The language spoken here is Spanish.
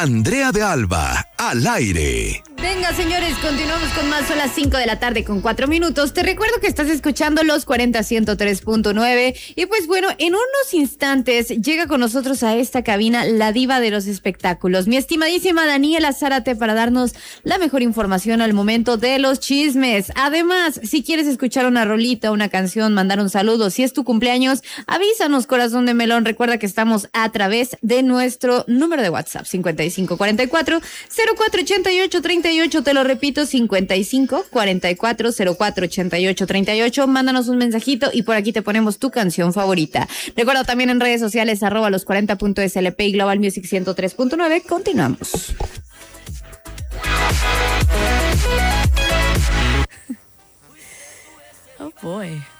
Andrea de Alba, al aire. Venga, señores, continuamos con más. Son las 5 de la tarde con 4 minutos. Te recuerdo que estás escuchando los 40-103.9. Y pues bueno, en unos instantes llega con nosotros a esta cabina la diva de los espectáculos, mi estimadísima Daniela Zárate, para darnos la mejor información al momento de los chismes. Además, si quieres escuchar una rolita, una canción, mandar un saludo, si es tu cumpleaños, avísanos, corazón de melón. Recuerda que estamos a través de nuestro número de WhatsApp, 5544-048838. Te lo repito, 5544-048838. Mándanos un mensajito y por aquí te ponemos tu canción favorita. Recuerda también en redes sociales, @los40.slp y Global Music 103.9. Continuamos. Oh boy.